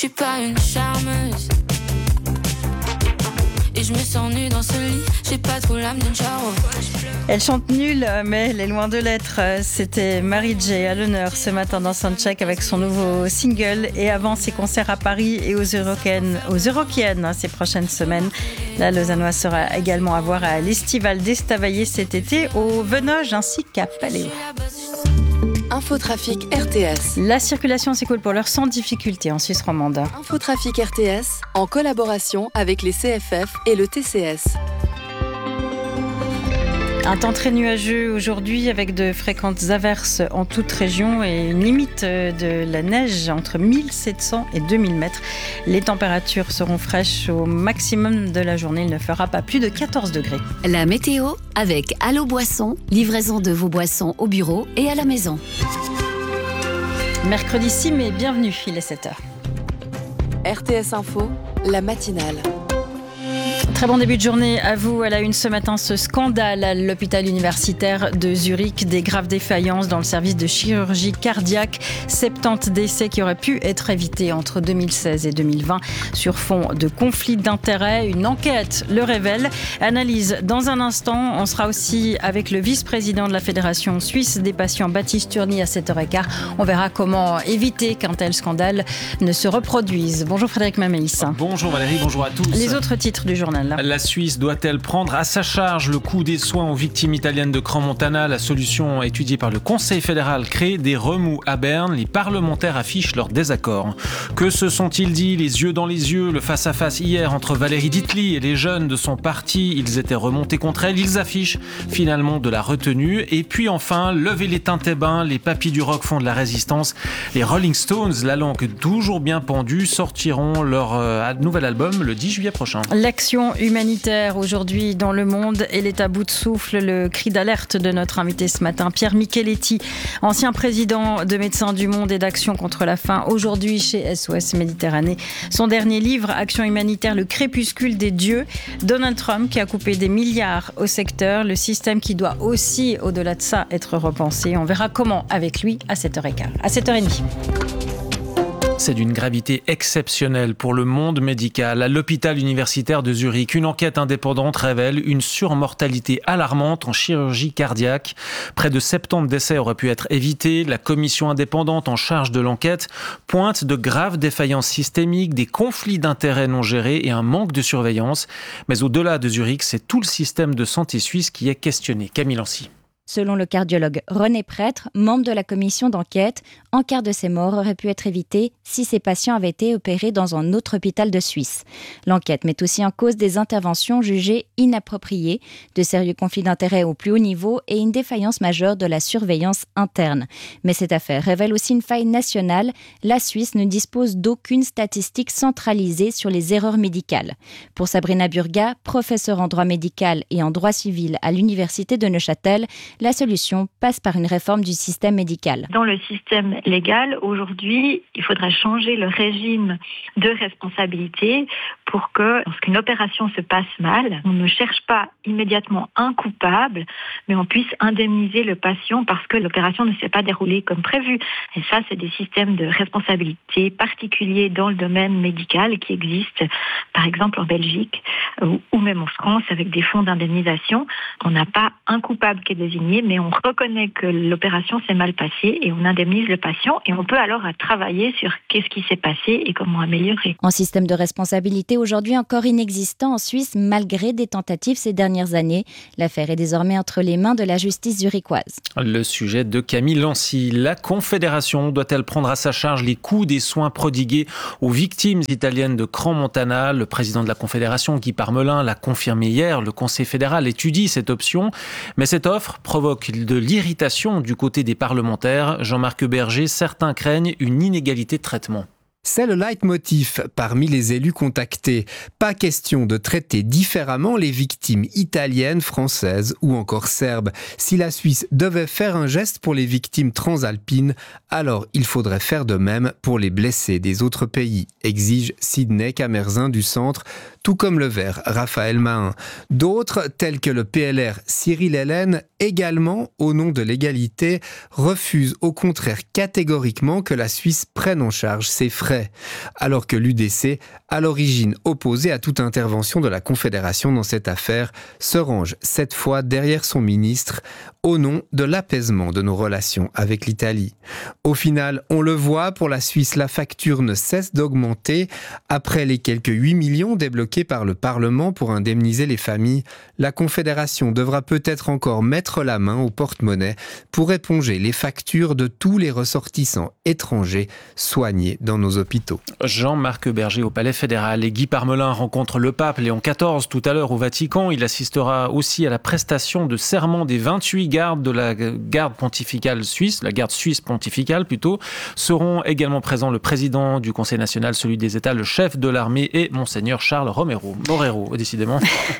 suis pas une charmeuse. Et je me sens nue dans ce lit, j'ai pas trop l'âme d'une charo. Elle chante nulle, mais elle est loin de l'être. C'était Mary J à l'honneur ce matin dans Soundcheck avec son nouveau single et avant ses concerts à Paris et aux Eurokiennes ces prochaines semaines. La Lausannoise sera également à voir à l'Estival d'Estavayer cet été, au Venoge ainsi qu'à Paléo. Infotrafic RTS. La circulation s'écoule pour l'heure sans difficulté en Suisse romande. Infotrafic RTS en collaboration avec les CFF et le TCS. Un temps très nuageux aujourd'hui avec de fréquentes averses en toute région et une limite de la neige entre 1700 et 2000 mètres. Les températures seront fraîches au maximum de la journée. Il ne fera pas plus de 14 degrés. La météo avec Allo Boisson, livraison de vos boissons au bureau et à la maison. Mercredi 6 mai, bienvenue, il est 7h. RTS Info, la matinale. Très bon début de journée à vous. À la une ce matin, ce scandale à l'hôpital universitaire de Zurich, des graves défaillances dans le service de chirurgie cardiaque, 70 décès qui auraient pu être évités entre 2016 et 2020 sur fond de conflit d'intérêts. Une enquête le révèle. Analyse dans un instant. On sera aussi avec le vice-président de la Fédération suisse des patients, Baptiste Turny, à 7h15. On verra comment éviter qu'un tel scandale ne se reproduise. Bonjour Frédéric Mamélis. Bonjour Valérie, bonjour à tous. Les autres titres du journal. La Suisse doit-elle prendre à sa charge le coût des soins aux victimes italiennes de Crans-Montana ? La solution étudiée par le Conseil fédéral crée des remous à Berne. Les parlementaires affichent leur désaccord. Que se sont-ils dit les yeux dans les yeux ? Le face-à-face hier entre Valérie Ditli et les jeunes de son parti. Ils étaient remontés contre elle. Ils affichent finalement de la retenue. Et puis enfin, levez les Tintébains. Les papis du rock font de la résistance. Les Rolling Stones, la langue toujours bien pendue, sortiront leur nouvel album le 10 juillet prochain. L'action humanitaire aujourd'hui dans le monde et est à bout de souffle. Le cri d'alerte de notre invité ce matin, Pierre Micheletti, ancien président de Médecins du Monde et d'Action contre la faim, aujourd'hui chez SOS Méditerranée. Son dernier livre, Action humanitaire, le crépuscule des dieux. Donald Trump qui a coupé des milliards au secteur, le système qui doit aussi, au-delà de ça, être repensé. On verra comment avec lui à 7h15. À 7h30. C'est d'une gravité exceptionnelle pour le monde médical. À l'hôpital universitaire de Zurich, une enquête indépendante révèle une surmortalité alarmante en chirurgie cardiaque. Près de 70 décès auraient pu être évités. La commission indépendante en charge de l'enquête pointe de graves défaillances systémiques, des conflits d'intérêts non gérés et un manque de surveillance. Mais au-delà de Zurich, c'est tout le système de santé suisse qui est questionné. Camille Lancy. Selon le cardiologue René Prêtre, membre de la commission d'enquête, un quart de ces morts auraient pu être évités si ces patients avaient été opérés dans un autre hôpital de Suisse. L'enquête met aussi en cause des interventions jugées inappropriées, de sérieux conflits d'intérêts au plus haut niveau et une défaillance majeure de la surveillance interne. Mais cette affaire révèle aussi une faille nationale. La Suisse ne dispose d'aucune statistique centralisée sur les erreurs médicales. Pour Sabrina Burga, professeure en droit médical et en droit civil à l'université de Neuchâtel, la solution passe par une réforme du système médical. Dans le système légal, aujourd'hui, il faudrait changer le régime de responsabilité pour que, lorsqu'une opération se passe mal, on ne cherche pas immédiatement un coupable, mais on puisse indemniser le patient parce que l'opération ne s'est pas déroulée comme prévu. Et ça, c'est des systèmes de responsabilité particuliers dans le domaine médical qui existent, par exemple en Belgique ou même en France, avec des fonds d'indemnisation. On n'a pas un coupable qui est désigné, mais on reconnaît que l'opération s'est mal passée et on indemnise le patient et on peut alors travailler sur qu'est-ce qui s'est passé et comment améliorer. Un système de responsabilité aujourd'hui encore inexistant en Suisse malgré des tentatives ces dernières années. L'affaire est désormais entre les mains de la justice zurichoise. Le sujet de Camille Lancy. La Confédération doit-elle prendre à sa charge les coûts des soins prodigués aux victimes italiennes de Crans-Montana ? Le président de la Confédération, Guy Parmelin, l'a confirmé hier. Le Conseil fédéral étudie cette option, mais cette offre provoque de l'irritation du côté des parlementaires. Jean-Marc Berger, certains craignent une inégalité de traitement. C'est le leitmotiv parmi les élus contactés. Pas question de traiter différemment les victimes italiennes, françaises ou encore serbes. Si la Suisse devait faire un geste pour les victimes transalpines, alors il faudrait faire de même pour les blessés des autres pays, exige Sidney Camerzin du Centre, tout comme le Vert Raphaël Mahun. D'autres, tels que le PLR Cyril Hélène, également au nom de l'égalité, refusent au contraire catégoriquement que la Suisse prenne en charge ses frais retrait, alors que l'UDC, à l'origine opposée à toute intervention de la Confédération dans cette affaire, se range cette fois derrière son ministre au nom de l'apaisement de nos relations avec l'Italie. Au final, on le voit, pour la Suisse, la facture ne cesse d'augmenter. Après les quelques 8 millions débloqués par le Parlement pour indemniser les familles, la Confédération devra peut-être encore mettre la main au porte-monnaie pour éponger les factures de tous les ressortissants étrangers soignés dans nos hôpitaux. Jean-Marc Berger au Palais fédéral et Guy Parmelin rencontre le pape Léon XIV tout à l'heure au Vatican. Il assistera aussi à la prestation de serment des 28 gardes de la garde pontificale suisse, la garde suisse pontificale plutôt. Seront également présents le président du Conseil national, celui des États, le chef de l'armée et Monseigneur Charles Borrero, décidément.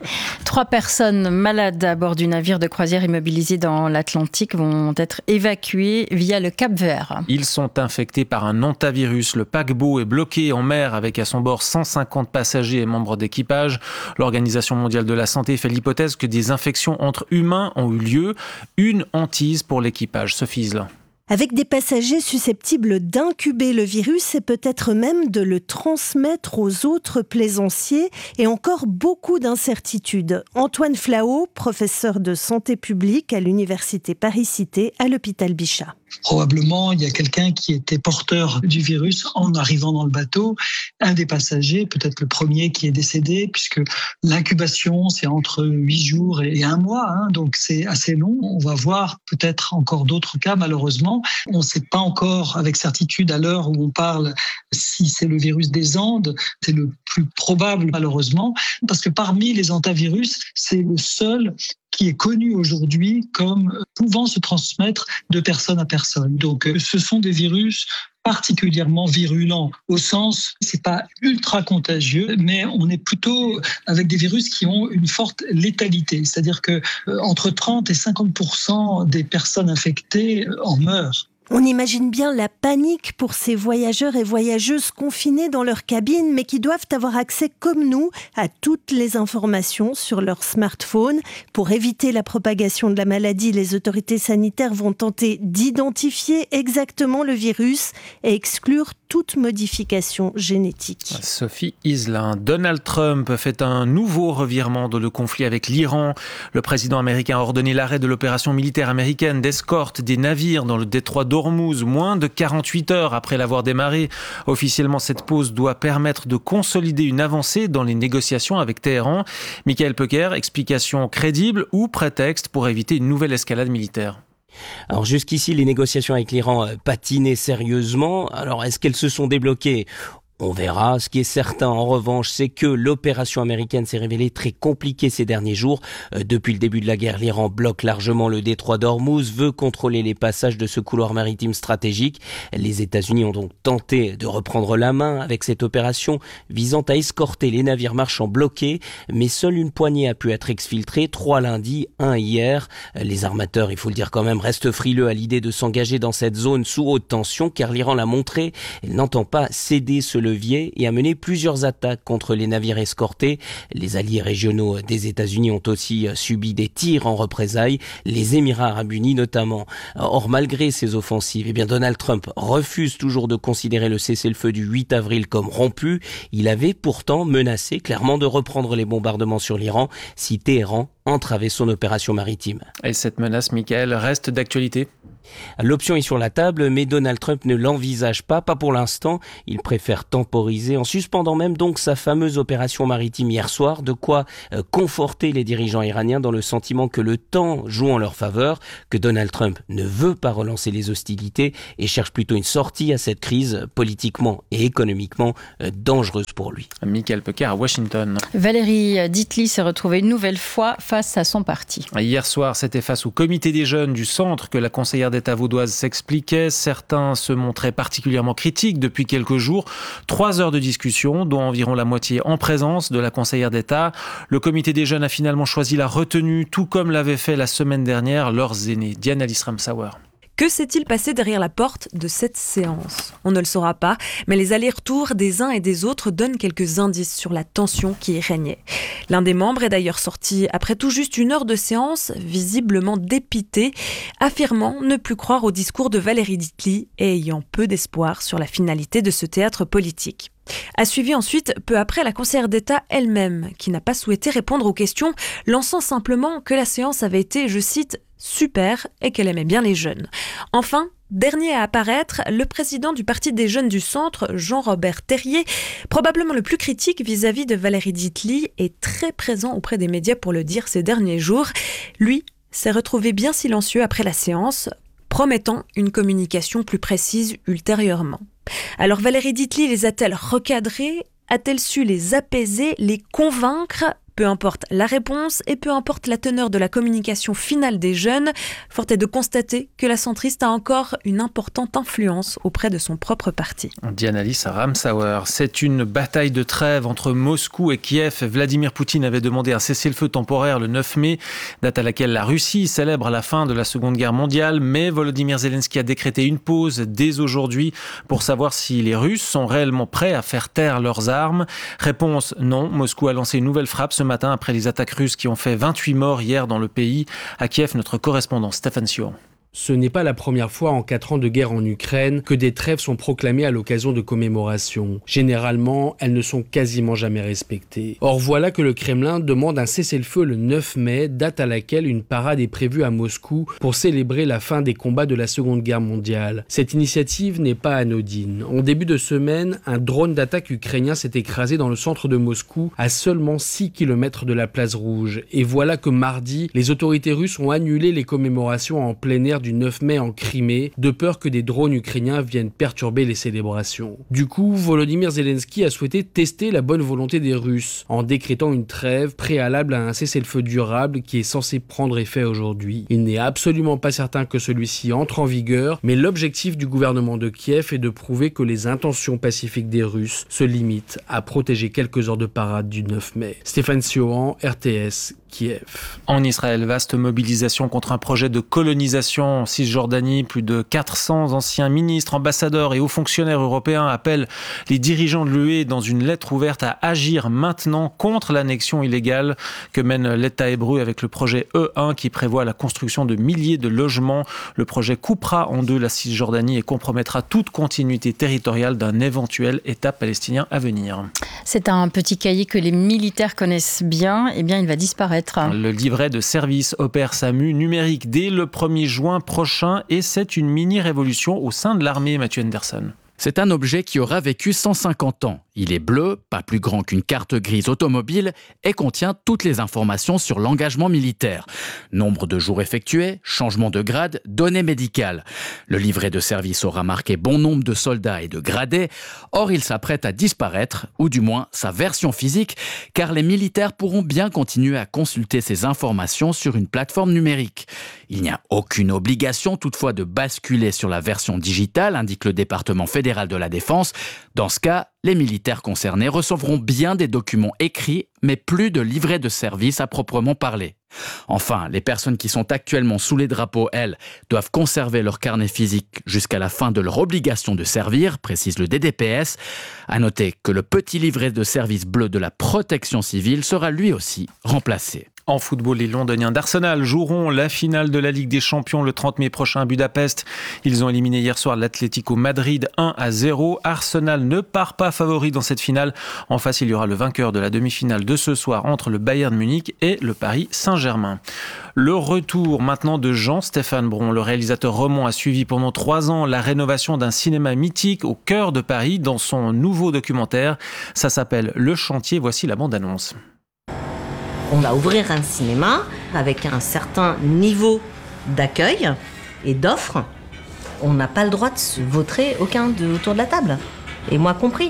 3 personnes malades à bord du navire de croisière immobilisé dans l'Atlantique vont être évacuées via le Cap-Vert. Ils sont infectés par un hantavirus. Le paquebot est bloqué en mer avec à son bord 150 passagers et membres d'équipage. L'Organisation mondiale de la santé fait l'hypothèse que des infections entre humains ont eu lieu. Une hantise pour l'équipage. Sophie Isla. Avec des passagers susceptibles d'incuber le virus et peut-être même de le transmettre aux autres plaisanciers, et encore beaucoup d'incertitudes. Antoine Flao, professeur de santé publique à l'université Paris-Cité à l'hôpital Bichat. Probablement, il y a quelqu'un qui était porteur du virus en arrivant dans le bateau. Un des passagers, peut-être le premier qui est décédé, puisque l'incubation, c'est entre 8 jours et 1 mois, donc c'est assez long. On va voir peut-être encore d'autres cas, malheureusement. On ne sait pas encore avec certitude à l'heure où on parle si c'est le virus des Andes. C'est le plus probable, malheureusement, parce que parmi les hantavirus, c'est le seul qui est connu aujourd'hui comme pouvant se transmettre de personne à personne. Donc, ce sont des virus particulièrement virulents, au sens, c'est pas ultra contagieux, mais on est plutôt avec des virus qui ont une forte létalité. C'est-à-dire que entre 30 et 50% des personnes infectées en meurent. On imagine bien la panique pour ces voyageurs et voyageuses confinés dans leur cabine, mais qui doivent avoir accès, comme nous, à toutes les informations sur leur smartphone. Pour éviter la propagation de la maladie, les autorités sanitaires vont tenter d'identifier exactement le virus et exclure toute modification génétique. Sophie Iselin. Donald Trump fait un nouveau revirement dans le conflit avec l'Iran. Le président américain a ordonné l'arrêt de l'opération militaire américaine d'escorte des navires dans le détroit d'Ormuz, moins de 48 heures après l'avoir démarré. Officiellement, cette pause doit permettre de consolider une avancée dans les négociations avec Téhéran. Michael Pecker, explication crédible ou prétexte pour éviter une nouvelle escalade militaire? Alors jusqu'ici, les négociations avec l'Iran patinaient sérieusement. Alors est-ce qu'elles se sont débloquées ? On verra. Ce qui est certain, en revanche, c'est que l'opération américaine s'est révélée très compliquée ces derniers jours. Depuis le début de la guerre, l'Iran bloque largement le détroit d'Ormuz, veut contrôler les passages de ce couloir maritime stratégique. Les États-Unis ont donc tenté de reprendre la main avec cette opération visant à escorter les navires marchands bloqués, mais seule une poignée a pu être exfiltrée, 3 lundi, 1 hier. Les armateurs, il faut le dire quand même, restent frileux à l'idée de s'engager dans cette zone sous haute tension, car l'Iran l'a montré, elle n'entend pas céder ce levier et a mené plusieurs attaques contre les navires escortés. Les alliés régionaux des États-Unis ont aussi subi des tirs en représailles, les Émirats arabes unis notamment. Or, malgré ces offensives, Donald Trump refuse toujours de considérer le cessez-le-feu du 8 avril comme rompu. Il avait pourtant menacé clairement de reprendre les bombardements sur l'Iran si Téhéran entravait son opération maritime. Et cette menace, Michael, reste d'actualité ? L'option est sur la table, mais Donald Trump ne l'envisage pas pour l'instant. Il préfère temporiser en suspendant même donc sa fameuse opération maritime hier soir, de quoi conforter les dirigeants iraniens dans le sentiment que le temps joue en leur faveur, que Donald Trump ne veut pas relancer les hostilités et cherche plutôt une sortie à cette crise politiquement et économiquement dangereuse pour lui. Michael Pecker à Washington. Valérie Ditli s'est retrouvée une nouvelle fois face à son parti. Hier soir, c'était face au comité des jeunes du centre que la conseillère d'État vaudoise s'expliquait. Certains se montraient particulièrement critiques depuis quelques jours. 3 heures de discussion, dont environ la moitié en présence de la conseillère d'État. Le comité des jeunes a finalement choisi la retenue, tout comme l'avaient fait la semaine dernière leurs aînés. Diane Alice Ramsauer. Que s'est-il passé derrière la porte de cette séance ? On ne le saura pas, mais les allers-retours des uns et des autres donnent quelques indices sur la tension qui y régnait. L'un des membres est d'ailleurs sorti après tout juste 1 heure de séance, visiblement dépité, affirmant ne plus croire au discours de Valérie Ditli et ayant peu d'espoir sur la finalité de ce théâtre politique. A suivi ensuite, peu après, la conseillère d'État elle-même, qui n'a pas souhaité répondre aux questions, lançant simplement que la séance avait été, je cite, « super » et qu'elle aimait bien les jeunes. Enfin, dernier à apparaître, le président du Parti des Jeunes du Centre, Jean-Robert Terrier, probablement le plus critique vis-à-vis de Valérie Ditli, est très présent auprès des médias pour le dire ces derniers jours. Lui s'est retrouvé bien silencieux après la séance, promettant une communication plus précise ultérieurement. Alors Valérie Ditli les a-t-elle recadrés ? A-t-elle su les apaiser, les convaincre ? Peu importe la réponse et peu importe la teneur de la communication finale des jeunes, fort est de constater que la centriste a encore une importante influence auprès de son propre parti. Diana-Lys Ramsauer, c'est une bataille de trêve entre Moscou et Kiev. Vladimir Poutine avait demandé un cessez-le-feu temporaire le 9 mai, date à laquelle la Russie célèbre la fin de la Seconde Guerre mondiale, mais Volodymyr Zelensky a décrété une pause dès aujourd'hui pour savoir si les Russes sont réellement prêts à faire taire leurs armes. Réponse non, Moscou a lancé une nouvelle frappe ce matin après les attaques russes qui ont fait 28 morts hier dans le pays. À Kiev, notre correspondant Stéphane Sion. Ce n'est pas la première fois en 4 ans de guerre en Ukraine que des trêves sont proclamées à l'occasion de commémorations. Généralement, elles ne sont quasiment jamais respectées. Or voilà que le Kremlin demande un cessez-le-feu le 9 mai, date à laquelle une parade est prévue à Moscou pour célébrer la fin des combats de la Seconde Guerre mondiale. Cette initiative n'est pas anodine. En début de semaine, un drone d'attaque ukrainien s'est écrasé dans le centre de Moscou, à seulement 6 km de la place Rouge. Et voilà que mardi, les autorités russes ont annulé les commémorations en plein air du 9 mai en Crimée, de peur que des drones ukrainiens viennent perturber les célébrations. Du coup, Volodymyr Zelensky a souhaité tester la bonne volonté des Russes, en décrétant une trêve préalable à un cessez-le-feu durable qui est censé prendre effet aujourd'hui. Il n'est absolument pas certain que celui-ci entre en vigueur, mais l'objectif du gouvernement de Kiev est de prouver que les intentions pacifiques des Russes se limitent à protéger quelques heures de parade du 9 mai. Stéphane Siohan, RTS, Kiev. En Israël, vaste mobilisation contre un projet de colonisation en Cisjordanie. Plus de 400 anciens ministres, ambassadeurs et hauts fonctionnaires européens appellent les dirigeants de l'UE dans une lettre ouverte à agir maintenant contre l'annexion illégale que mène l'État hébreu avec le projet E1 qui prévoit la construction de milliers de logements. Le projet coupera en deux la Cisjordanie et compromettra toute continuité territoriale d'un éventuel État palestinien à venir. C'est un petit cahier que les militaires connaissent bien. Eh bien, il va disparaître. Le livret de service opère sa mue numérique dès le 1er juin prochain et c'est une mini-révolution au sein de l'armée, Mathieu Henderson. C'est un objet qui aura vécu 150 ans. Il est bleu, pas plus grand qu'une carte grise automobile et contient toutes les informations sur l'engagement militaire. Nombre de jours effectués, changement de grade, données médicales. Le livret de service aura marqué bon nombre de soldats et de gradés. Or, il s'apprête à disparaître, ou du moins sa version physique, car les militaires pourront bien continuer à consulter ces informations sur une plateforme numérique. Il n'y a aucune obligation toutefois de basculer sur la version digitale, indique le département fédéral de la Défense. Dans ce cas, les militaires concernés recevront bien des documents écrits, mais plus de livret de service à proprement parler. Enfin, les personnes qui sont actuellement sous les drapeaux, elles, doivent conserver leur carnet physique jusqu'à la fin de leur obligation de servir, précise le DDPS. À noter que le petit livret de service bleu de la protection civile sera lui aussi remplacé. En football, les Londoniens d'Arsenal joueront la finale de la Ligue des Champions le 30 mai prochain à Budapest. Ils ont éliminé hier soir l'Atlético Madrid 1-0. Arsenal ne part pas favori dans cette finale. En face, il y aura le vainqueur de la demi-finale de ce soir entre le Bayern Munich et le Paris Saint-Germain. Le retour maintenant de Jean-Stéphane Bron. Le réalisateur roman a suivi pendant 3 ans la rénovation d'un cinéma mythique au cœur de Paris dans son nouveau documentaire. Ça s'appelle Le Chantier. Voici la bande-annonce. On va ouvrir un cinéma avec un certain niveau d'accueil et d'offres. On n'a pas le droit de se vautrer aucun autour de la table, et moi compris.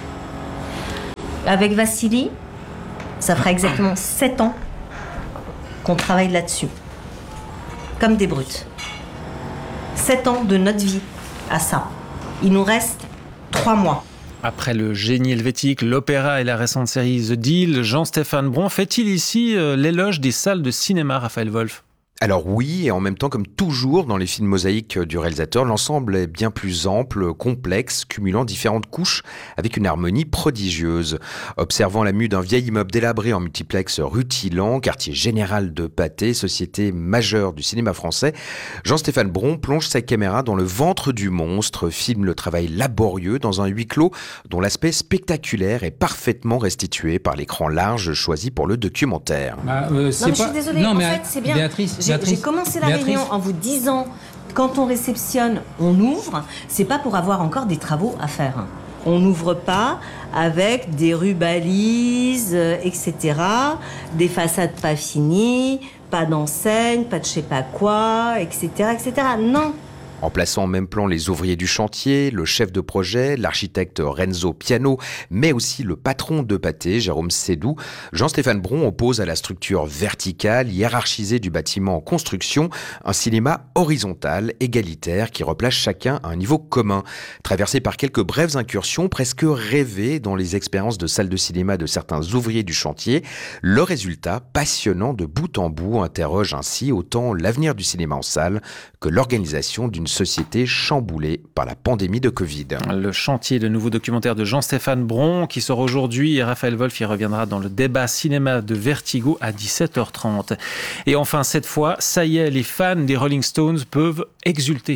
Avec Vassili, ça fera exactement 7 ans qu'on travaille là-dessus, comme des brutes. 7 ans de notre vie à ça. Il nous reste 3 mois. Après le génie helvétique, l'opéra et la récente série The Deal, Jean-Stéphane Bron fait-il ici l'éloge des salles de cinéma, Raphaël Wolf ? Alors oui, et en même temps, comme toujours dans les films mosaïques du réalisateur, l'ensemble est bien plus ample, complexe, cumulant différentes couches avec une harmonie prodigieuse. Observant la mue d'un vieil immeuble délabré en multiplex rutilant, quartier général de Patay, société majeure du cinéma français, Jean-Stéphane Bron plonge sa caméra dans le ventre du monstre, filme le travail laborieux dans un huis clos dont l'aspect spectaculaire est parfaitement restitué par l'écran large choisi pour le documentaire. Je suis désolée, fait, c'est bien. J'ai commencé la réunion en vous disant, quand on réceptionne, on ouvre. C'est pas pour avoir encore des travaux à faire. On n'ouvre pas avec des rues-balises, etc., des façades pas finies, pas d'enseigne, pas de je sais pas quoi, etc., etc. Non. En plaçant en même plan les ouvriers du chantier, le chef de projet, l'architecte Renzo Piano, mais aussi le patron de Patay, Jérôme Sédou, Jean-Stéphane Bron oppose à la structure verticale, hiérarchisée du bâtiment en construction, un cinéma horizontal, égalitaire, qui replace chacun à un niveau commun. Traversé par quelques brèves incursions, presque rêvées dans les expériences de salle de cinéma de certains ouvriers du chantier, le résultat, passionnant de bout en bout, interroge ainsi autant l'avenir du cinéma en salle que l'organisation d'une société chamboulée par la pandémie de Covid. Le chantier, le nouveau documentaire de Jean-Stéphane Bron qui sort aujourd'hui, et Raphaël Wolf y reviendra dans le débat cinéma de Vertigo à 17h30. Et enfin, cette fois, ça y est, les fans des Rolling Stones peuvent exulter.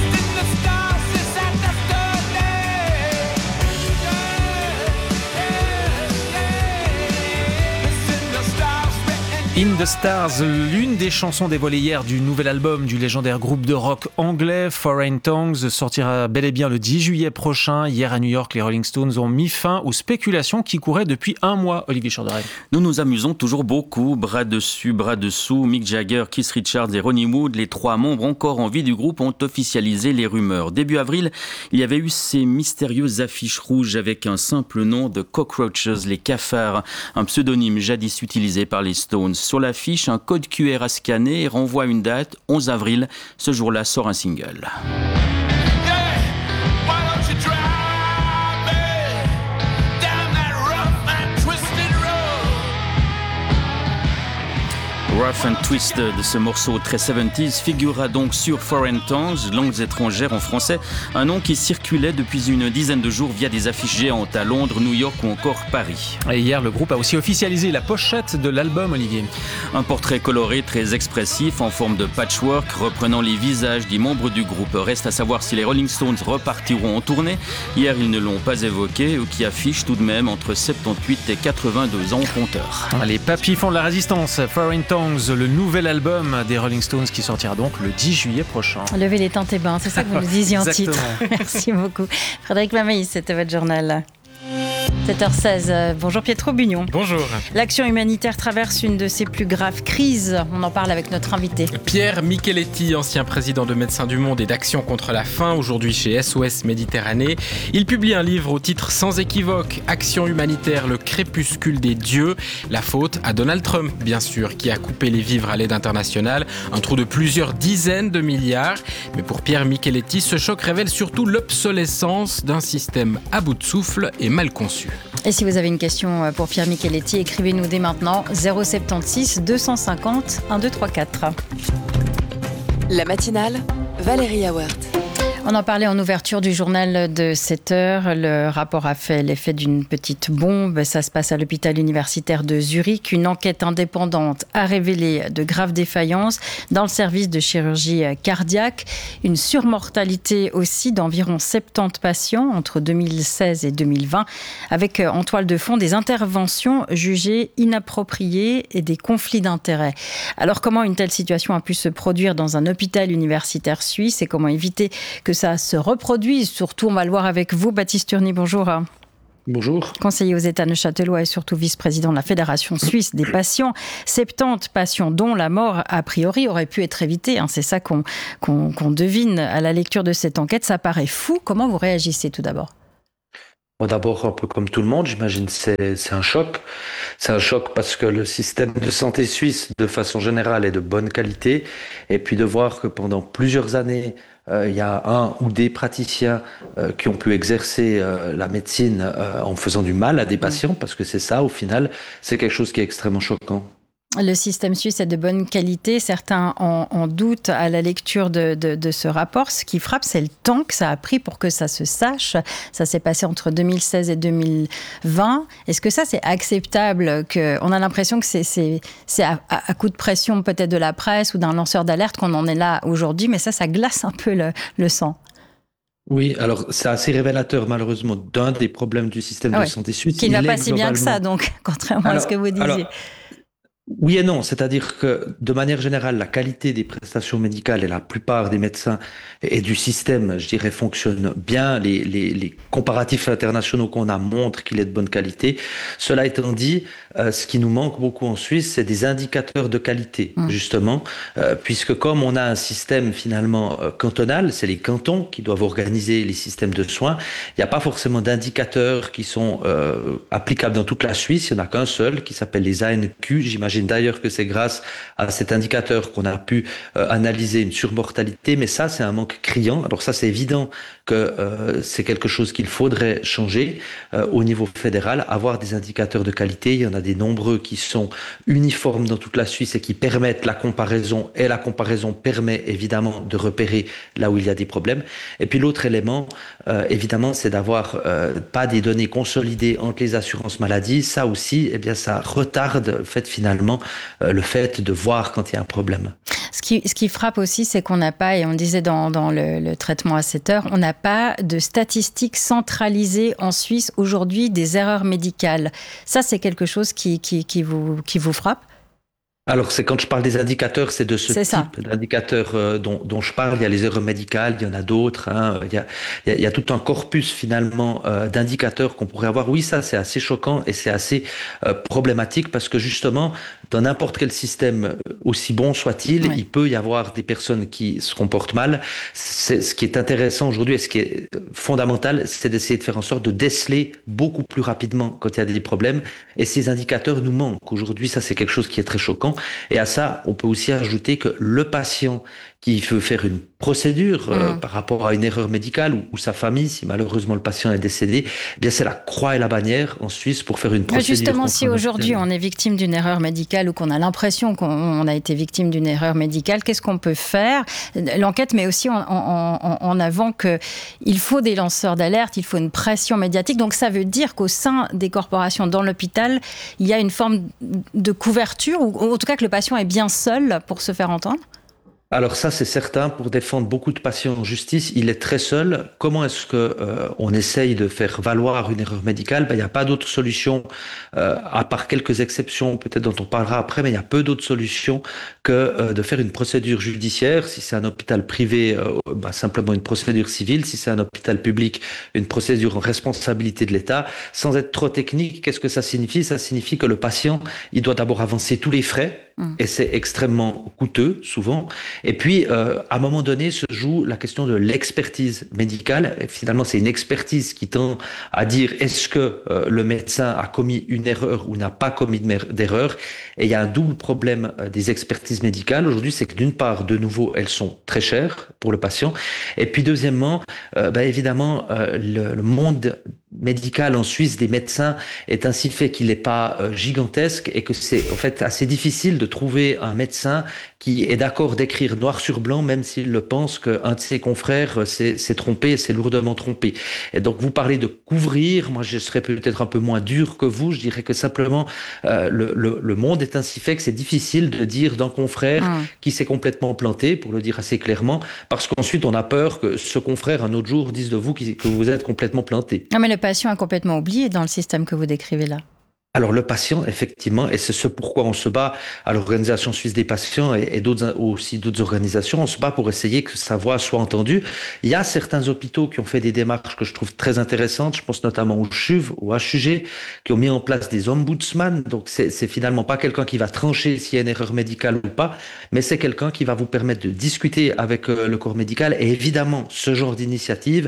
In the Stars, l'une des chansons dévoilées hier du nouvel album du légendaire groupe de rock anglais Foreign Tongues sortira bel et bien le 10 juillet prochain. Hier à New York, les Rolling Stones ont mis fin aux spéculations qui couraient depuis un mois. Olivier Chorderet. Nous nous amusons toujours beaucoup, bras dessus, bras dessous. Mick Jagger, Keith Richards et Ronnie Wood, les trois membres encore en vie du groupe, ont officialisé les rumeurs. Début avril, il y avait eu ces mystérieuses affiches rouges avec un simple nom de Cockroaches, les cafards, un pseudonyme jadis utilisé par les Stones. Sur l'affiche, un code QR à scanner renvoie une date, 11 avril. Ce jour-là sort un single. Rough and Twisted, ce morceau très 70s, figurera donc sur Foreign Tongues, langues étrangères en français, un nom qui circulait depuis une dizaine de jours via des affiches géantes à Londres, New York ou encore Paris. Et hier, le groupe a aussi officialisé la pochette de l'album, Olivier. Un portrait coloré très expressif en forme de patchwork reprenant les visages des membres du groupe. Reste à savoir si les Rolling Stones repartiront en tournée. Hier, ils ne l'ont pas évoqué, eux qui affichent tout de même entre 78 et 82 ans au compteur. Les papis font de la résistance. Foreign Tongues, le nouvel album des Rolling Stones qui sortira donc le 10 juillet prochain. Levez les teintes et bains, c'est ça que vous nous disiez en titre. Merci beaucoup. Frédéric Mamaïs, c'était votre journal. 7h16. Bonjour Pietro Bugnon. Bonjour. L'action humanitaire traverse une de ses plus graves crises. On en parle avec notre invité. Pierre Micheletti, ancien président de Médecins du Monde et d'Action contre la faim, aujourd'hui chez SOS Méditerranée. Il publie un livre au titre sans équivoque, Action humanitaire, le crépuscule des dieux. La faute à Donald Trump, bien sûr, qui a coupé les vivres à l'aide internationale. Un trou de plusieurs dizaines de milliards. Mais pour Pierre Micheletti, ce choc révèle surtout l'obsolescence d'un système à bout de souffle et mal conçu. Et si vous avez une question pour Pierre Micheletti, écrivez-nous dès maintenant 076 250 1234. La matinale, Valérie Awert. On en parlait en ouverture du journal de 7h. Le rapport a fait l'effet d'une petite bombe. Ça se passe à l'hôpital universitaire de Zurich. Une enquête indépendante a révélé de graves défaillances dans le service de chirurgie cardiaque. Une surmortalité aussi d'environ 70 patients entre 2016 et 2020, avec en toile de fond des interventions jugées inappropriées et des conflits d'intérêts. Alors comment une telle situation a pu se produire dans un hôpital universitaire suisse et comment éviter que ça se reproduise? Surtout, on va le voir avec vous, Baptiste Turny, bonjour. Bonjour. Conseiller aux États neuchâtelois et surtout vice-président de la Fédération suisse des patients. 70 patients dont la mort, a priori, aurait pu être évitée. C'est ça qu'on devine à la lecture de cette enquête. Ça paraît fou. Comment vous réagissez tout d'abord ? D'abord, un peu comme tout le monde, j'imagine, c'est un choc. C'est un choc parce que le système de santé suisse, de façon générale, est de bonne qualité. Et puis de voir que pendant plusieurs années, il y a un ou des praticiens qui ont pu exercer la médecine en faisant du mal à des patients, parce que c'est ça, au final, c'est quelque chose qui est extrêmement choquant. le système suisse est de bonne qualité. Certains en doutent à la lecture de ce rapport. Ce qui frappe, c'est le temps que ça a pris pour que ça se sache. Ça s'est passé entre 2016 et 2020. Est-ce que ça, c'est acceptable on a l'impression que c'est à coup de pression peut-être de la presse ou d'un lanceur d'alerte qu'on en est là aujourd'hui, mais ça glace un peu le sang. Oui, alors c'est assez révélateur malheureusement d'un des problèmes du système de santé suisse. Qui ne va pas si bien que ça, donc, contrairement à ce que vous disiez. Oui et non, c'est-à-dire que de manière générale, la qualité des prestations médicales et la plupart des médecins et du système, je dirais, fonctionnent bien. Les comparatifs internationaux qu'on a montrent qu'il est de bonne qualité. Cela étant dit, ce qui nous manque beaucoup en Suisse, c'est des indicateurs de qualité, justement, puisque comme on a un système finalement cantonal, c'est les cantons qui doivent organiser les systèmes de soins, il n'y a pas forcément d'indicateurs qui sont applicables dans toute la Suisse, il n'y en a qu'un seul qui s'appelle les ANQ, j'imagine d'ailleurs que c'est grâce à cet indicateur qu'on a pu analyser une surmortalité, mais ça, c'est un manque criant. Alors ça, c'est évident que c'est quelque chose qu'il faudrait changer au niveau fédéral, avoir des indicateurs de qualité. Il y en a des nombreux qui sont uniformes dans toute la Suisse et qui permettent la comparaison, et la comparaison permet évidemment de repérer là où il y a des problèmes. Et puis l'autre élément, évidemment, c'est d'avoir pas des données consolidées entre les assurances maladie. Ça aussi, eh bien, ça retarde finalement le fait de voir quand il y a un problème. Ce qui frappe aussi, c'est qu'on n'a pas, et on disait dans le traitement à 7 heures, on n'a pas de statistiques centralisées en Suisse aujourd'hui des erreurs médicales. Ça, c'est quelque chose qui vous frappe ? Alors, c'est quand je parle des indicateurs, c'est de ce type d'indicateurs dont je parle. Il y a les erreurs médicales, il y en a d'autres. Il y a tout un corpus finalement d'indicateurs qu'on pourrait avoir. Oui, ça, c'est assez choquant et c'est assez problématique parce que justement, dans n'importe quel système, aussi bon soit-il, il peut y avoir des personnes qui se comportent mal. Ce qui est intéressant aujourd'hui et ce qui est fondamental, c'est d'essayer de faire en sorte de déceler beaucoup plus rapidement quand il y a des problèmes. Et ces indicateurs nous manquent. Aujourd'hui, ça, c'est quelque chose qui est très choquant. Et à ça, on peut aussi ajouter que le patient qui veut faire une procédure par rapport à une erreur médicale ou sa famille, si malheureusement le patient est décédé, eh bien c'est la croix et la bannière en Suisse pour faire une procédure. Justement, si aujourd'hui on est victime d'une erreur médicale ou qu'on a l'impression qu'on a été victime d'une erreur médicale, qu'est-ce qu'on peut faire ? L'enquête met aussi en avant qu'il faut des lanceurs d'alerte, il faut une pression médiatique. Donc ça veut dire qu'au sein des corporations dans l'hôpital, il y a une forme de couverture, ou en tout cas que le patient est bien seul pour se faire entendre ? Alors ça, c'est certain, pour défendre beaucoup de patients en justice, il est très seul. Comment est-ce que on essaye de faire valoir une erreur médicale ? Il n'y a pas d'autre solution, à part quelques exceptions, peut-être dont on parlera après, mais il y a peu d'autres solutions que de faire une procédure judiciaire. Si c'est un hôpital privé, simplement une procédure civile. Si c'est un hôpital public, une procédure en responsabilité de l'État. Sans être trop technique, qu'est-ce que ça signifie ? Ça signifie que le patient, il doit d'abord avancer tous les frais, et c'est extrêmement coûteux, souvent. Et puis, à un moment donné, se joue la question de l'expertise médicale. Et finalement, c'est une expertise qui tend à dire est-ce que le médecin a commis une erreur ou n'a pas commis d'erreur. Et il y a un double problème des expertises médicales. Aujourd'hui, c'est que d'une part, de nouveau, elles sont très chères pour le patient. Et puis, deuxièmement, évidemment, le monde médical en Suisse des médecins est ainsi fait qu'il n'est pas gigantesque et que c'est en fait assez difficile de trouver un médecin qui est d'accord d'écrire noir sur blanc, même s'il le pense qu'un de ses confrères s'est trompé, s'est lourdement trompé. Et donc vous parlez de couvrir, moi je serais peut-être un peu moins dur que vous, je dirais que simplement le monde est ainsi fait que c'est difficile de dire d'un confrère qui s'est complètement planté, pour le dire assez clairement, parce qu'ensuite on a peur que ce confrère un autre jour dise de vous que vous êtes complètement planté. Non mais le patient est complètement oublié dans le système que vous décrivez là. Alors le patient, effectivement, et c'est ce pourquoi on se bat à l'Organisation suisse des patients et aussi d'autres organisations, on se bat pour essayer que sa voix soit entendue. Il y a certains hôpitaux qui ont fait des démarches que je trouve très intéressantes, je pense notamment au CHUV, au HUG, qui ont mis en place des ombudsman. Donc c'est finalement pas quelqu'un qui va trancher s'il y a une erreur médicale ou pas, mais c'est quelqu'un qui va vous permettre de discuter avec le corps médical. Et évidemment, ce genre d'initiative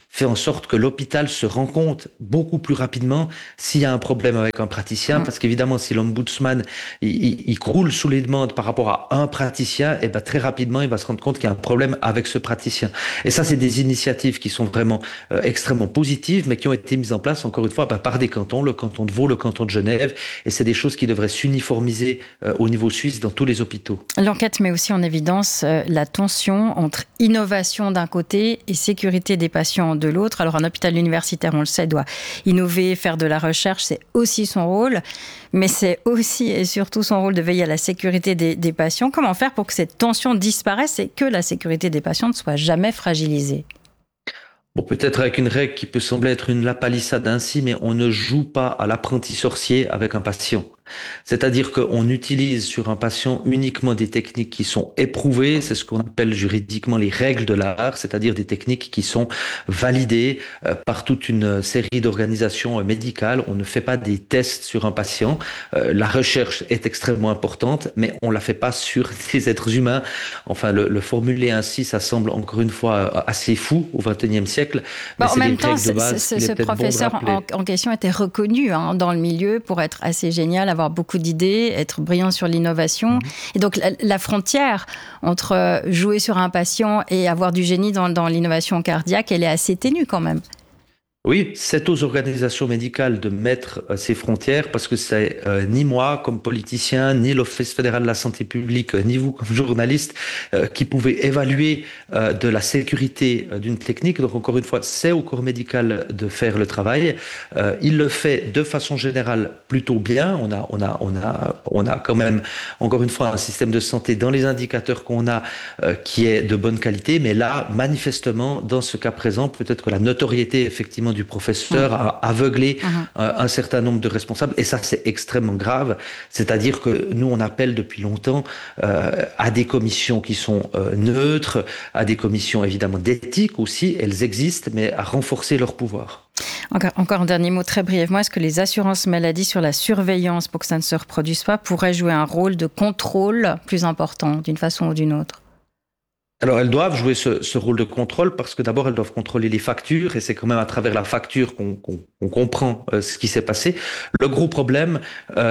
fait en sorte que l'hôpital se rend compte beaucoup plus rapidement s'il y a un problème avec un praticien, parce qu'évidemment, si l'ombudsman il croule sous les demandes par rapport à un praticien, et ben très rapidement, il va se rendre compte qu'il y a un problème avec ce praticien. Et ça, c'est des initiatives qui sont vraiment extrêmement positives, mais qui ont été mises en place, encore une fois, par des cantons, le canton de Vaud, le canton de Genève, et c'est des choses qui devraient s'uniformiser au niveau suisse dans tous les hôpitaux. L'enquête met aussi en évidence la tension entre innovation d'un côté et sécurité des patients de l'autre. Alors un hôpital universitaire, on le sait, doit innover, faire de la recherche, c'est aussi son rôle, mais c'est aussi et surtout son rôle de veiller à la sécurité des patients. Comment faire pour que cette tension disparaisse et que la sécurité des patients ne soit jamais fragilisée ? Bon, peut-être avec une règle qui peut sembler être une lapalissade ainsi, mais on ne joue pas à l'apprenti sorcier avec un patient. C'est-à-dire qu'on utilise sur un patient uniquement des techniques qui sont éprouvées, c'est ce qu'on appelle juridiquement les règles de l'art, c'est-à-dire des techniques qui sont validées par toute une série d'organisations médicales. On ne fait pas des tests sur un patient. La recherche est extrêmement importante, mais on la fait pas sur des êtres humains. Enfin, le formuler ainsi, ça semble encore une fois assez fou au XXIe siècle. Mais en même temps, ce professeur en question était reconnu dans le milieu pour être assez génial, avoir beaucoup d'idées, être brillant sur l'innovation. Et donc, la frontière entre jouer sur un patient et avoir du génie dans l'innovation cardiaque, elle est assez ténue quand même. Oui, c'est aux organisations médicales de mettre ces frontières parce que c'est ni moi comme politicien, ni l'Office fédéral de la santé publique, ni vous comme journaliste qui pouvez évaluer de la sécurité d'une technique. Donc encore une fois, c'est au corps médical de faire le travail. Il le fait de façon générale plutôt bien. On a quand même encore une fois un système de santé dans les indicateurs qu'on a qui est de bonne qualité. Mais là, manifestement, dans ce cas présent, peut-être que la notoriété effectivement du professeur a aveuglé un certain nombre de responsables et ça c'est extrêmement grave, c'est-à-dire que nous on appelle depuis longtemps à des commissions qui sont neutres, à des commissions évidemment d'éthique aussi, elles existent, mais à renforcer leur pouvoir. Encore un dernier mot très brièvement, est-ce que les assurances maladie sur la surveillance pour que ça ne se reproduise pas pourraient jouer un rôle de contrôle plus important d'une façon ou d'une autre ? Alors, elles doivent jouer ce rôle de contrôle parce que d'abord, elles doivent contrôler les factures et c'est quand même à travers la facture qu'on comprend ce qui s'est passé. Le gros problème,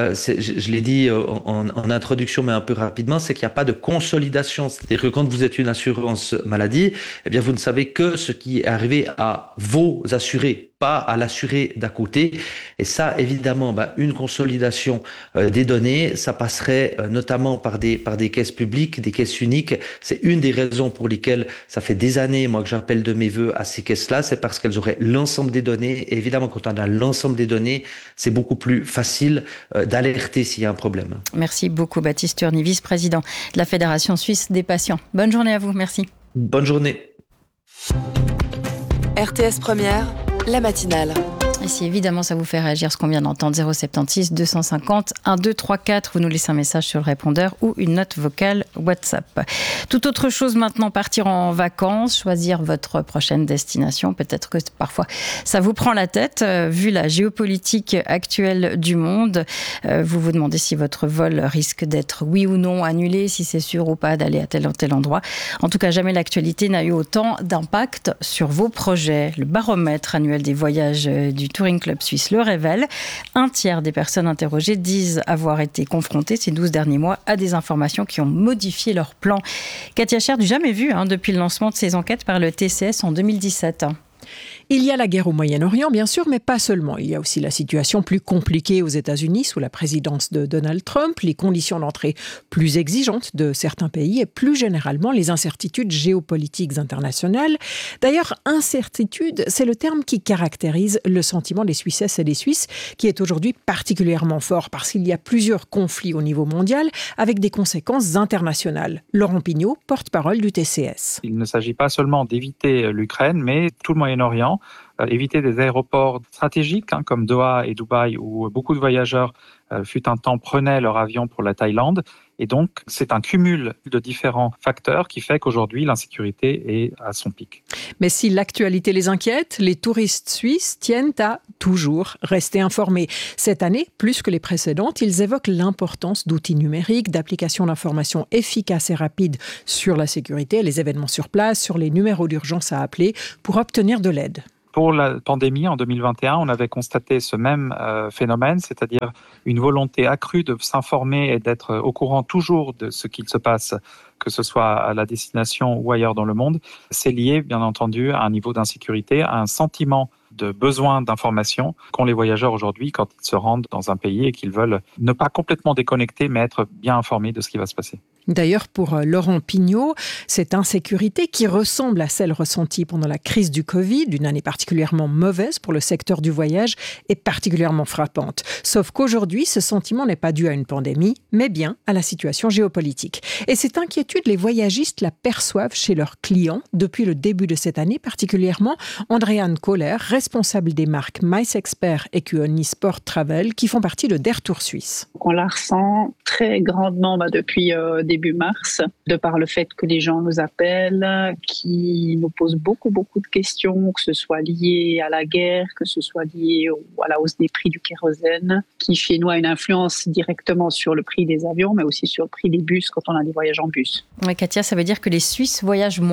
je l'ai dit en introduction, mais un peu rapidement, c'est qu'il n'y a pas de consolidation. C'est-à-dire que quand vous êtes une assurance maladie, eh bien, vous ne savez que ce qui est arrivé à vos assurés, pas à l'assuré d'à côté. Et ça, évidemment, une consolidation des données, ça passerait notamment par des caisses publiques, des caisses uniques. C'est une des raisons pour lesquelles ça fait des années, moi, que j'appelle de mes voeux à ces caisses-là, c'est parce qu'elles auraient l'ensemble des données. Et évidemment, quand on a l'ensemble des données, c'est beaucoup plus facile d'alerter s'il y a un problème. Merci beaucoup, Baptiste Urny, vice-président de la Fédération suisse des patients. Bonne journée à vous, merci. Bonne journée. RTS Première, la matinale. Et si évidemment ça vous fait réagir ce qu'on vient d'entendre, 076 250 1234, vous nous laissez un message sur le répondeur ou une note vocale WhatsApp. Toute autre chose maintenant, partir en vacances, choisir votre prochaine destination. Peut-être que parfois ça vous prend la tête, vu la géopolitique actuelle du monde. Vous vous demandez si votre vol risque d'être oui ou non annulé, si c'est sûr ou pas d'aller à tel ou tel endroit. En tout cas, jamais l'actualité n'a eu autant d'impact sur vos projets. Le baromètre annuel des voyages du Touring Club Suisse le révèle. Un tiers des personnes interrogées disent avoir été confrontées ces 12 derniers mois à des informations qui ont modifié leur plan. Katia Scher, du jamais vu depuis le lancement de ces enquêtes par le TCS en 2017. Il y a la guerre au Moyen-Orient, bien sûr, mais pas seulement. Il y a aussi la situation plus compliquée aux États-Unis sous la présidence de Donald Trump, les conditions d'entrée plus exigeantes de certains pays et plus généralement les incertitudes géopolitiques internationales. D'ailleurs, incertitude, c'est le terme qui caractérise le sentiment des Suissesses et des Suisses, qui est aujourd'hui particulièrement fort parce qu'il y a plusieurs conflits au niveau mondial avec des conséquences internationales. Laurent Pignot, porte-parole du TCS. Il ne s'agit pas seulement d'éviter l'Ukraine, mais tout le Moyen-Orient. Éviter des aéroports stratégiques comme Doha et Dubaï où beaucoup de voyageurs fut un temps prenaient leur avion pour la Thaïlande Et donc, c'est un cumul de différents facteurs qui fait qu'aujourd'hui, l'insécurité est à son pic. Mais si l'actualité les inquiète, les touristes suisses tiennent à toujours rester informés. Cette année, plus que les précédentes, ils évoquent l'importance d'outils numériques, d'applications d'informations efficaces et rapides sur la sécurité, les événements sur place, sur les numéros d'urgence à appeler pour obtenir de l'aide. Pour la pandémie en 2021, on avait constaté ce même phénomène, c'est-à-dire une volonté accrue de s'informer et d'être au courant toujours de ce qu'il se passe, que ce soit à la destination ou ailleurs dans le monde. C'est lié, bien entendu, à un niveau d'insécurité, à un sentiment de besoin d'information qu'ont les voyageurs aujourd'hui quand ils se rendent dans un pays et qu'ils veulent ne pas complètement déconnecter, mais être bien informés de ce qui va se passer. D'ailleurs, pour Laurent Pignot, cette insécurité qui ressemble à celle ressentie pendant la crise du Covid, une année particulièrement mauvaise pour le secteur du voyage, est particulièrement frappante. Sauf qu'aujourd'hui, ce sentiment n'est pas dû à une pandémie, mais bien à la situation géopolitique. Et cette inquiétude, les voyagistes la perçoivent chez leurs clients depuis le début de cette année, particulièrement Andréane Kohler, responsable des marques MySexpert et QONI Sport Travel, qui font partie de Der Tour Suisse. On la ressent très grandement depuis début mars, de par le fait que les gens nous appellent, qui nous posent beaucoup de questions, que ce soit lié à la guerre, que ce soit lié à la hausse des prix du kérosène, qui chez nous a une influence directement sur le prix des avions, mais aussi sur le prix des bus quand on a des voyages en bus. Ouais, Katia, ça veut dire que les Suisses voyagent moins ?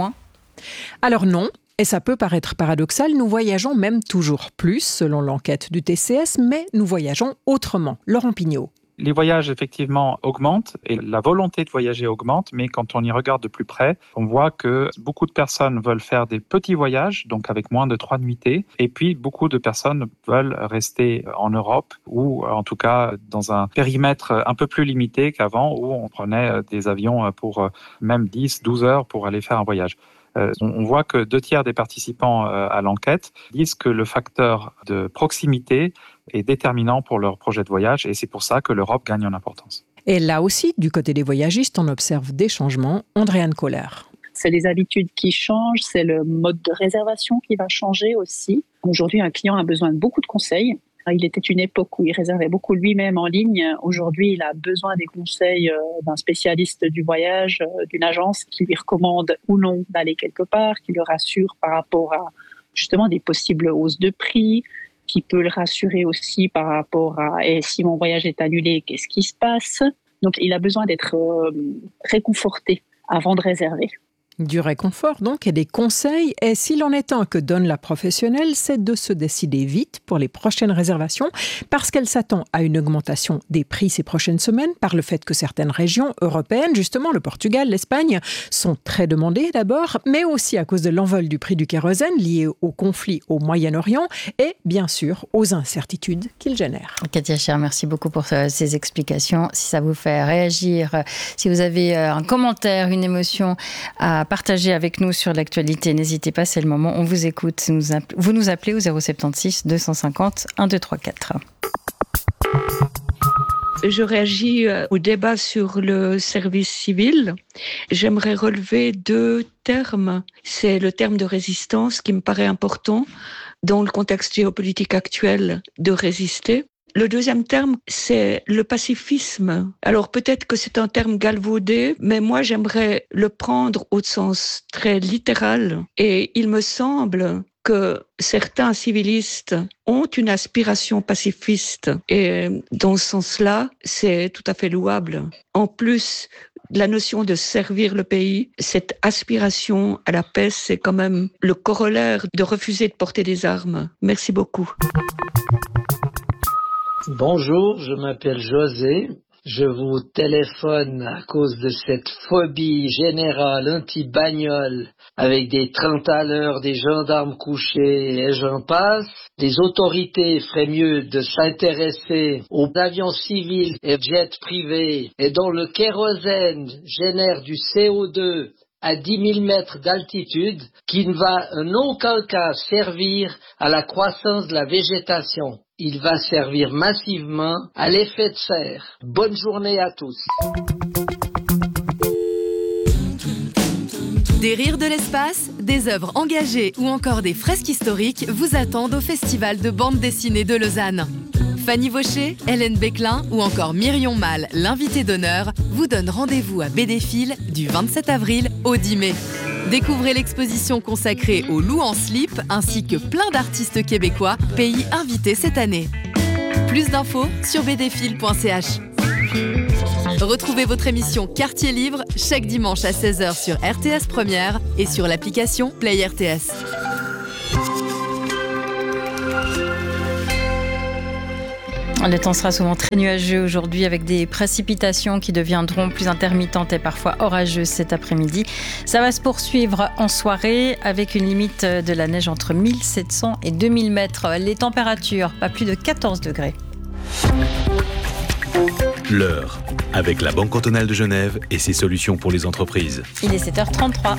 Alors non. Et ça peut paraître paradoxal, nous voyageons même toujours plus, selon l'enquête du TCS, mais nous voyageons autrement. Laurent Pignot. Les voyages, effectivement, augmentent et la volonté de voyager augmente, mais quand on y regarde de plus près, on voit que beaucoup de personnes veulent faire des petits voyages, donc avec moins de 3 nuitées, et puis beaucoup de personnes veulent rester en Europe ou en tout cas dans un périmètre un peu plus limité qu'avant où on prenait des avions pour même 10-12 heures pour aller faire un voyage. On voit que 2/3 des participants à l'enquête disent que le facteur de proximité est déterminant pour leur projet de voyage et c'est pour ça que l'Europe gagne en importance. Et là aussi, du côté des voyagistes, on observe des changements. Andréane Kohler. C'est les habitudes qui changent, c'est le mode de réservation qui va changer aussi. Aujourd'hui, un client a besoin de beaucoup de conseils. Il était une époque où il réservait beaucoup lui-même en ligne. Aujourd'hui, il a besoin des conseils d'un spécialiste du voyage, d'une agence qui lui recommande ou non d'aller quelque part, qui le rassure par rapport à justement des possibles hausses de prix, qui peut le rassurer aussi par rapport à si mon voyage est annulé, qu'est-ce qui se passe ? Donc, il a besoin d'être réconforté avant de réserver. Du réconfort donc et des conseils. Et s'il en est un que donne la professionnelle, c'est de se décider vite pour les prochaines réservations parce qu'elle s'attend à une augmentation des prix ces prochaines semaines par le fait que certaines régions européennes, justement le Portugal, l'Espagne, sont très demandées d'abord, mais aussi à cause de l'envol du prix du kérosène lié au conflit au Moyen-Orient et bien sûr aux incertitudes qu'il génère. Katia Scher, merci beaucoup pour ces explications. Si ça vous fait réagir, si vous avez un commentaire, une émotion à partager avec nous sur l'actualité, n'hésitez pas, c'est le moment, on vous écoute. Vous nous appelez au 076 250 1234. Je réagis au débat sur le service civil. J'aimerais relever 2 termes. C'est le terme de résistance qui me paraît important dans le contexte géopolitique actuel de résister. Le deuxième terme, c'est le pacifisme. Alors peut-être que c'est un terme galvaudé, mais moi j'aimerais le prendre au sens très littéral. Et il me semble que certains civilistes ont une aspiration pacifiste. Et dans ce sens-là, c'est tout à fait louable. En plus, la notion de servir le pays, cette aspiration à la paix, c'est quand même le corollaire de refuser de porter des armes. Merci beaucoup. Bonjour, je m'appelle José. Je vous téléphone à cause de cette phobie générale anti-bagnole avec des 30 à l'heure, des gendarmes couchés et j'en passe. Les autorités feraient mieux de s'intéresser aux avions civils et jets privés et dont le kérosène génère du CO2 à 10 000 mètres d'altitude qui ne va en aucun cas servir à la croissance de la végétation. Il va servir massivement à l'effet de serre. Bonne journée à tous. Des rires de l'espace, des œuvres engagées ou encore des fresques historiques vous attendent au Festival de bande dessinée de Lausanne. Fanny Vaucher, Hélène Béclin ou encore Myrion Mal, l'invité d'honneur, vous donne rendez-vous à Bédéfil du 27 avril au 10 mai. Découvrez l'exposition consacrée au loup en slip ainsi que plein d'artistes québécois, pays invités cette année. Plus d'infos sur bdfil.ch. Retrouvez votre émission Quartier Libre chaque dimanche à 16h sur RTS Première et sur l'application Play RTS. Le temps sera souvent très nuageux aujourd'hui avec des précipitations qui deviendront plus intermittentes et parfois orageuses cet après-midi. Ça va se poursuivre en soirée avec une limite de la neige entre 1700 et 2000 mètres. Les températures, pas plus de 14 degrés. L'heure, avec la Banque cantonale de Genève et ses solutions pour les entreprises. Il est 7h33.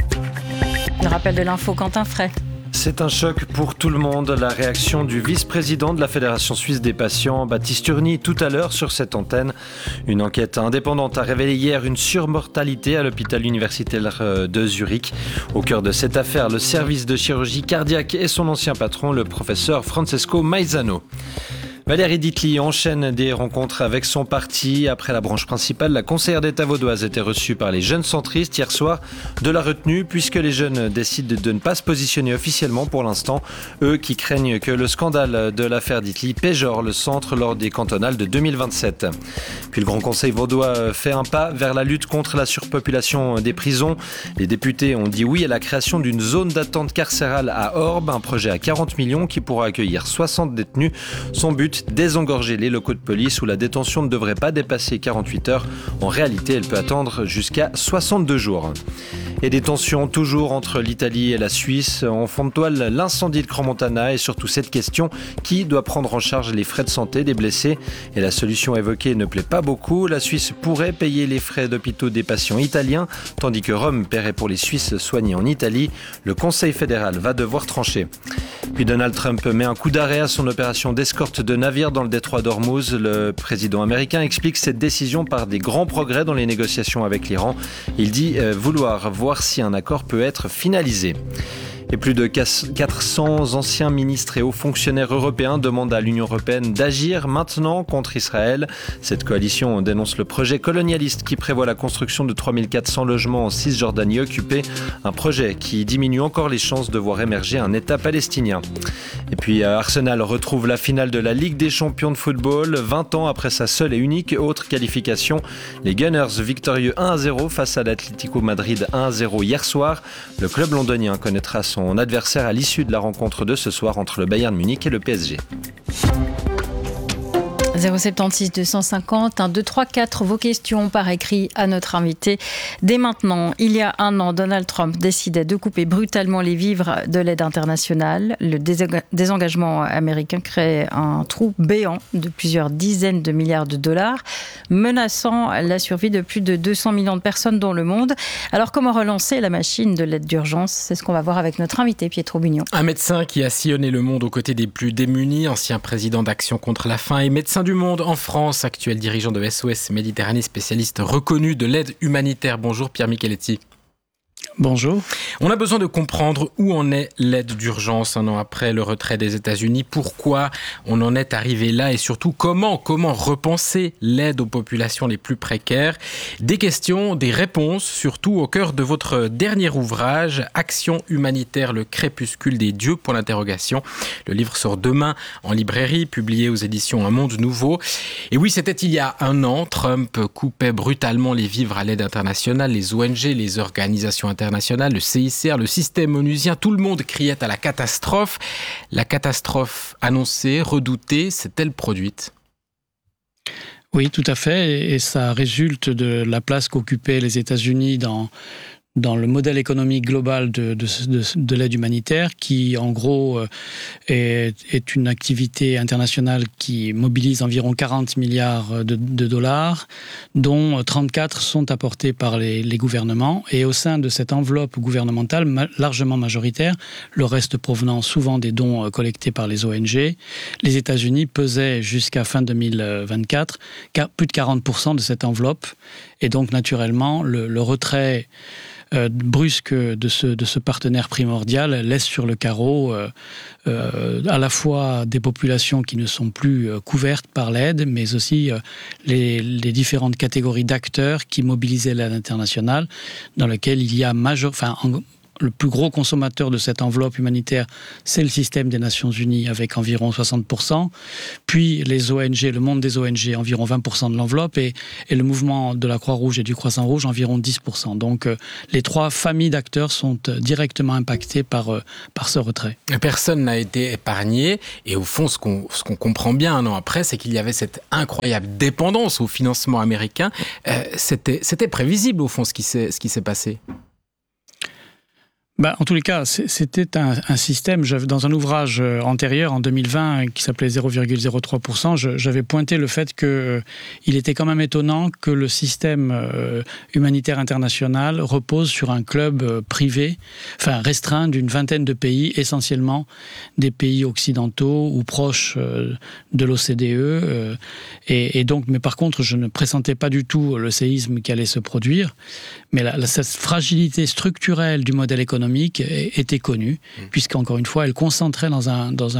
Le rappel de l'info, Quentin Fray. C'est un choc pour tout le monde. La réaction du vice-président de la Fédération suisse des patients, Baptiste Urny, tout à l'heure sur cette antenne. Une enquête indépendante a révélé hier une surmortalité à l'hôpital universitaire de Zurich. Au cœur de cette affaire, le service de chirurgie cardiaque et son ancien patron, le professeur Francesco Maizano. Valérie Ditli enchaîne des rencontres avec son parti. Après la branche principale, la conseillère d'État vaudoise était reçue par les jeunes centristes hier soir. De la retenue, puisque les jeunes décident de ne pas se positionner officiellement pour l'instant. Eux qui craignent que le scandale de l'affaire Ditli péjore le centre lors des cantonales de 2027. Puis le Grand Conseil vaudois fait un pas vers la lutte contre la surpopulation des prisons. Les députés ont dit oui à la création d'une zone d'attente carcérale à Orbe, un projet à 40 millions qui pourra accueillir 60 détenus. Son but, désengorger les locaux de police où la détention ne devrait pas dépasser 48 heures. En réalité, elle peut attendre jusqu'à 62 jours. Et des tensions toujours entre l'Italie et la Suisse. En fond de toile, l'incendie de Crans-Montana et surtout cette question, qui doit prendre en charge les frais de santé des blessés? Et la solution évoquée ne plaît pas beaucoup. La Suisse pourrait payer les frais d'hôpitaux des patients italiens, tandis que Rome paierait pour les Suisses soignés en Italie. Le Conseil fédéral va devoir trancher. Puis Donald Trump met un coup d'arrêt à son opération d'escorte de navires dans le détroit d'Ormuz. Le président américain explique cette décision par des grands progrès dans les négociations avec l'Iran. Il dit vouloir voir si un accord peut être finalisé. Et plus de 400 anciens ministres et hauts fonctionnaires européens demandent à l'Union européenne d'agir maintenant contre Israël. Cette coalition dénonce le projet colonialiste qui prévoit la construction de 3400 logements en Cisjordanie occupée, un projet qui diminue encore les chances de voir émerger un État palestinien. Et puis Arsenal retrouve la finale de la Ligue des champions de football, 20 ans après sa seule et unique autre qualification. Les Gunners victorieux 1-0 face à l'Atlético Madrid 1-0 hier soir. Le club londonien connaîtra son adversaire à l'issue de la rencontre de ce soir entre le Bayern Munich et le PSG. 076 250 1 2 3 4 vos questions par écrit à notre invité. Dès maintenant, il y a un an, Donald Trump décidait de couper brutalement les vivres de l'aide internationale. Le désengagement américain crée un trou béant de plusieurs dizaines de milliards de dollars, menaçant la survie de plus de 200 millions de personnes dans le monde. Alors comment relancer la machine de l'aide d'urgence? C'est ce qu'on va voir avec notre invité Pietro Bugnon. Un médecin qui a sillonné le monde aux côtés des plus démunis, ancien président d'Action contre la faim et médecin du monde en France, actuel dirigeant de SOS Méditerranée, spécialiste reconnu de l'aide humanitaire. Bonjour Pierre Micheletti. Bonjour. On a besoin de comprendre où en est l'aide d'urgence un an après le retrait des États-Unis. Pourquoi on en est arrivé là et surtout comment repenser l'aide aux populations les plus précaires. Des questions, des réponses, surtout au cœur de votre dernier ouvrage, Action humanitaire, le crépuscule des dieux, point d'interrogation. Le livre sort demain en librairie, publié aux éditions Un Monde Nouveau. Et oui, c'était il y a un an. Trump coupait brutalement les vivres à l'aide internationale, les ONG, les organisations internationales, le CICR, le système onusien, tout le monde criait à la catastrophe. La catastrophe annoncée, redoutée, s'est-elle produite ? Oui, tout à fait, et ça résulte de la place qu'occupaient les États-Unis dans le modèle économique global de l'aide humanitaire, qui en gros est une activité internationale qui mobilise environ 40 milliards de dollars, dont 34 sont apportés par les gouvernements. Et au sein de cette enveloppe gouvernementale largement majoritaire, le reste provenant souvent des dons collectés par les ONG, les États-Unis pesaient jusqu'à fin 2024 plus de 40% de cette enveloppe. Et donc, naturellement, le retrait brusque de ce partenaire primordial laisse sur le carreau à la fois des populations qui ne sont plus couvertes par l'aide, mais aussi les différentes catégories d'acteurs qui mobilisaient l'aide internationale, dans lesquelles il y a le plus gros consommateur de cette enveloppe humanitaire, c'est le système des Nations Unies avec environ 60%. Puis les ONG, le monde des ONG, environ 20% de l'enveloppe, et le mouvement de la Croix-Rouge et du Croissant-Rouge, environ 10%. Donc les trois familles d'acteurs sont directement impactées par ce retrait. Personne n'a été épargné, et au fond, ce qu'on comprend bien un an après, c'est qu'il y avait cette incroyable dépendance au financement américain. C'était prévisible, au fond, ce qui s'est passé. En tous les cas, c'était un système. Dans un ouvrage antérieur, en 2020, qui s'appelait 0,03%, j'avais pointé le fait qu'il était quand même étonnant que le système humanitaire international repose sur un club privé, restreint d'une vingtaine de pays, essentiellement des pays occidentaux ou proches de l'OCDE. Et donc, mais par contre, je ne pressentais pas du tout le séisme qui allait se produire. Mais cette fragilité structurelle du modèle économique était connue, puisqu'encore une fois, elle concentrait dans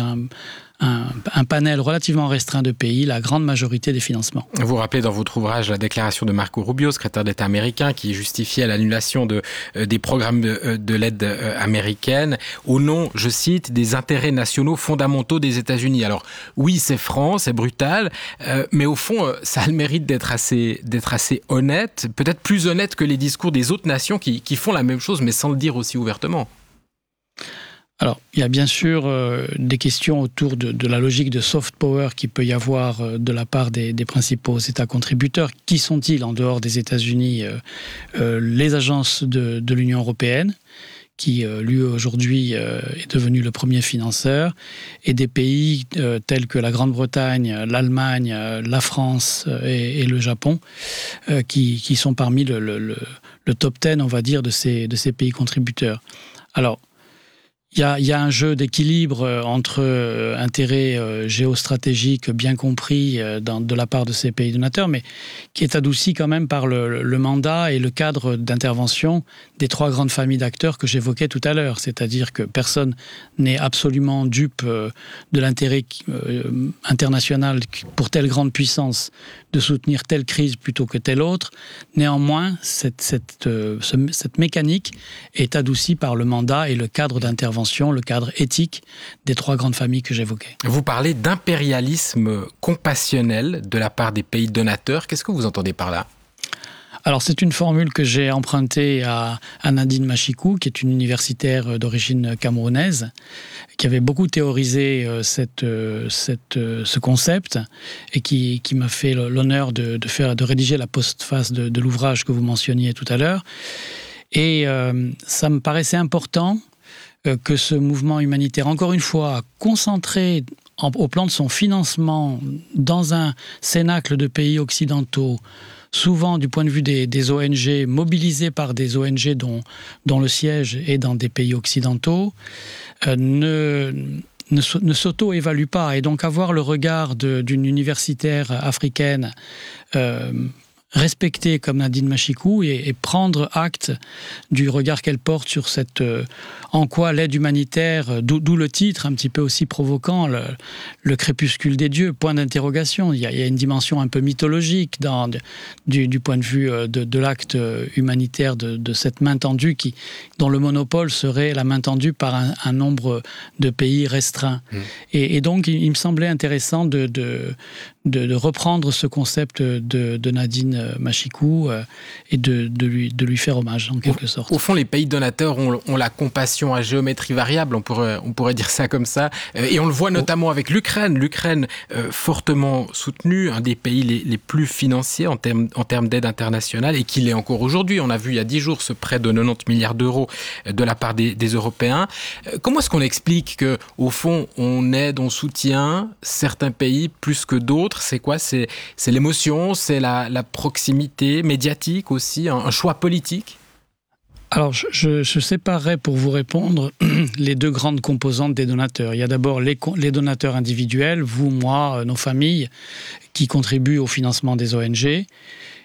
un panel relativement restreint de pays la grande majorité des financements. Vous rappelez dans votre ouvrage la déclaration de Marco Rubio, secrétaire d'État américain, qui justifiait l'annulation des programmes de l'aide américaine au nom, je cite, des intérêts nationaux fondamentaux des États-Unis. Alors oui, c'est franc, c'est brutal, mais au fond, ça a le mérite d'être assez honnête, peut-être plus honnête que les discours des autres nations qui font la même chose, mais sans le dire aussi ouvertement. Alors, il y a bien sûr des questions autour de la logique de soft power qu'il peut y avoir de la part des principaux États contributeurs. Qui sont-ils en dehors des États-Unis? Les agences de l'Union européenne, qui lui aujourd'hui est devenu le premier financeur, et des pays tels que la Grande-Bretagne, l'Allemagne, la France et le Japon, qui sont parmi le top 10, on va dire, de ces pays contributeurs. Alors, il y a un jeu d'équilibre entre intérêts géostratégiques bien compris de la part de ces pays donateurs, mais qui est adouci quand même par le mandat et le cadre d'intervention des trois grandes familles d'acteurs que j'évoquais tout à l'heure. C'est-à-dire que personne n'est absolument dupe de l'intérêt international pour telle grande puissance de soutenir telle crise plutôt que telle autre. Néanmoins, cette mécanique est adoucie par le mandat et le cadre d'intervention, le cadre éthique des trois grandes familles que j'évoquais. Vous parlez d'impérialisme compassionnel de la part des pays donateurs. Qu'est-ce que vous entendez par là ? Alors, c'est une formule que j'ai empruntée à Nadine Machikou, qui est une universitaire d'origine camerounaise, qui avait beaucoup théorisé ce concept et qui m'a fait l'honneur de rédiger la postface de l'ouvrage que vous mentionniez tout à l'heure. Et ça me paraissait important que ce mouvement humanitaire, encore une fois, concentré au plan de son financement dans un cénacle de pays occidentaux, souvent du point de vue des ONG, mobilisés par des ONG dont le siège est dans des pays occidentaux, ne s'auto-évalue pas. Et donc avoir le regard d'une universitaire africaine respectée comme Nadine Machikou et prendre acte du regard qu'elle porte sur en quoi l'aide humanitaire, d'où le titre un petit peu aussi provoquant, le crépuscule des dieux, point d'interrogation. Il y a une dimension un peu mythologique du point de vue de l'acte humanitaire de cette main tendue dont le monopole serait la main tendue par un nombre de pays restreints. Et donc il me semblait intéressant de reprendre ce concept de Nadine Machikou et de lui faire hommage en quelque sorte. Au fond, les pays donateurs ont la compassion à géométrie variable, on pourrait dire ça comme ça, et on le voit notamment avec l'Ukraine fortement soutenue, un des pays les plus financiers en termes d'aide internationale, et qui l'est encore aujourd'hui. On a vu il y a 10 jours ce prêt de 90 milliards d'euros de la part des Européens. Comment est-ce qu'on explique qu'au fond, on aide, on soutient certains pays plus que d'autres? C'est quoi? C'est l'émotion, c'est la proximité médiatique aussi, un choix politique? Alors, je séparerai pour vous répondre les deux grandes composantes des donateurs. Il y a d'abord les donateurs individuels, vous, moi, nos familles, qui contribuent au financement des ONG.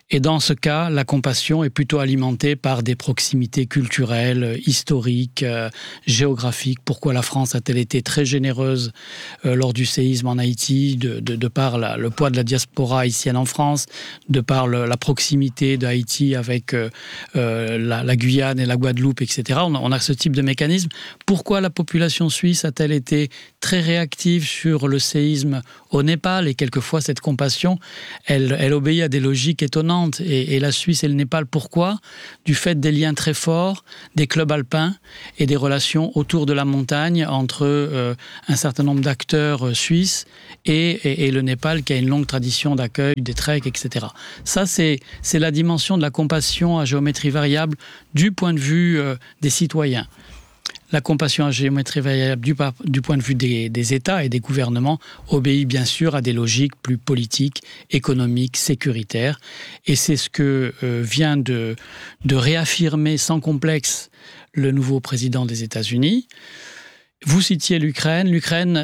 Et dans ce cas, la compassion est plutôt alimentée par des proximités culturelles, historiques, géographiques. Pourquoi la France a-t-elle été très généreuse lors du séisme en Haïti, de par le poids de la diaspora haïtienne en France, de par la proximité de Haïti avec la Guyane et la Guadeloupe, etc. On a ce type de mécanisme. Pourquoi la population suisse a-t-elle été très réactive sur le séisme au Népal? Et quelquefois, cette compassion, elle obéit à des logiques étonnantes. Et la Suisse et le Népal, pourquoi? Du fait des liens très forts, des clubs alpins et des relations autour de la montagne entre un certain nombre d'acteurs suisses et le Népal, qui a une longue tradition d'accueil, des treks, etc. Ça, c'est la dimension de la compassion à géométrie variable du point de vue des citoyens. La compassion à géométrie variable du point de vue des États et des gouvernements obéit bien sûr à des logiques plus politiques, économiques, sécuritaires. Et c'est ce que vient de réaffirmer sans complexe le nouveau président des États-Unis. Vous citiez l'Ukraine. L'Ukraine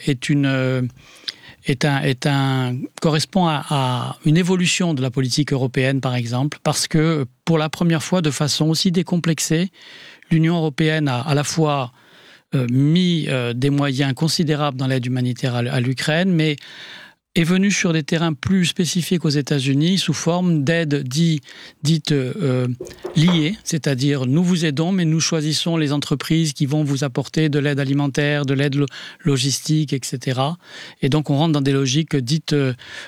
correspond à une évolution de la politique européenne, par exemple, parce que pour la première fois, de façon aussi décomplexée, l'Union européenne a à la fois mis des moyens considérables dans l'aide humanitaire à l'Ukraine, mais est venue sur des terrains plus spécifiques aux États-Unis sous forme d'aide dite liée, c'est-à-dire nous vous aidons, mais nous choisissons les entreprises qui vont vous apporter de l'aide alimentaire, de l'aide logistique, etc. Et donc on rentre dans des logiques dites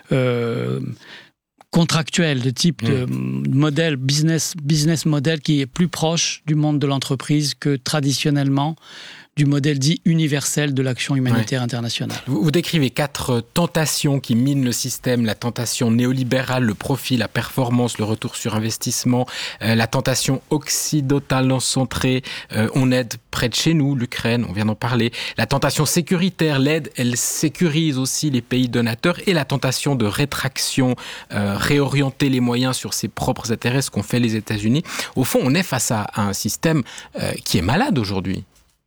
contractuel, de type de modèle, business model qui est plus proche du monde de l'entreprise que traditionnellement du modèle dit universel de l'action humanitaire internationale. Vous décrivez 4 tentations qui minent le système, la tentation néolibérale, le profit, la performance, le retour sur investissement, la tentation occidentale centrée, on aide près de chez nous, l'Ukraine, on vient d'en parler, la tentation sécuritaire, l'aide, elle sécurise aussi les pays donateurs, et la tentation de rétraction, réorienter les moyens sur ses propres intérêts, ce qu'ont fait les États-Unis. Au fond, on est face à un système qui est malade aujourd'hui.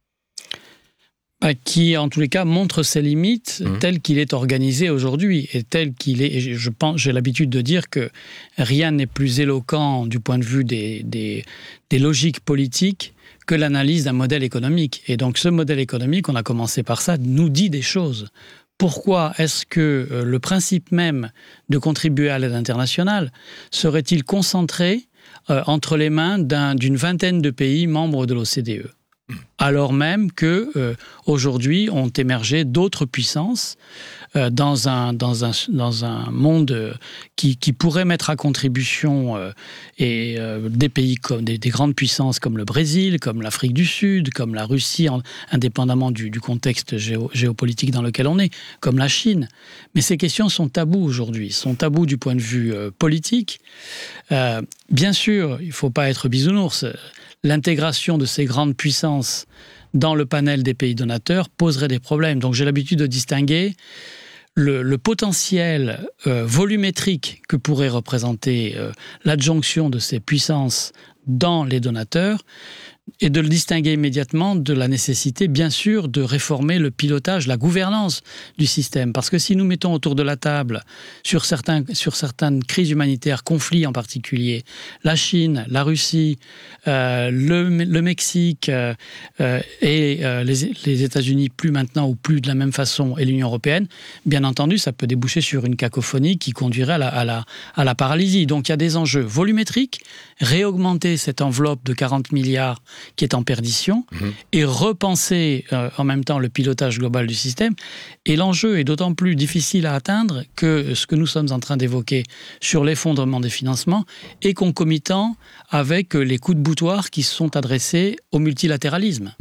Qui, en tous les cas, montre ses limites tel qu'il est organisé aujourd'hui et tel qu'il est. Et j'ai l'habitude de dire que rien n'est plus éloquent du point de vue des logiques politiques que l'analyse d'un modèle économique. Et donc, ce modèle économique, on a commencé par ça, nous dit des choses. Pourquoi est-ce que le principe même de contribuer à l'aide internationale serait-il concentré entre les mains d'une vingtaine de pays membres de l'OCDE ? Alors même que aujourd'hui ont émergé d'autres puissances dans un monde qui pourrait mettre à contribution des pays comme des grandes puissances comme le Brésil, comme l'Afrique du Sud, comme la Russie, indépendamment du contexte géopolitique dans lequel on est, comme la Chine. Mais ces questions sont tabous aujourd'hui, sont tabous du point de vue politique. Bien sûr, il ne faut pas être bisounours. L'intégration de ces grandes puissances dans le panel des pays donateurs poserait des problèmes. Donc j'ai l'habitude de distinguer le potentiel volumétrique que pourrait représenter l'adjonction de ces puissances dans les donateurs, et de le distinguer immédiatement de la nécessité, bien sûr, de réformer le pilotage, la gouvernance du système. Parce que si nous mettons autour de la table, sur certaines crises humanitaires, conflits en particulier, la Chine, la Russie, le Mexique et les États-Unis, plus maintenant ou plus de la même façon, et l'Union européenne, bien entendu, ça peut déboucher sur une cacophonie qui conduirait à la paralysie. Donc il y a des enjeux volumétriques, réaugmenter cette enveloppe de 40 milliards qui est en perdition, et repenser en même temps le pilotage global du système. Et l'enjeu est d'autant plus difficile à atteindre que ce que nous sommes en train d'évoquer sur l'effondrement des financements est concomitant avec les coups de boutoir qui sont adressés au multilatéralisme.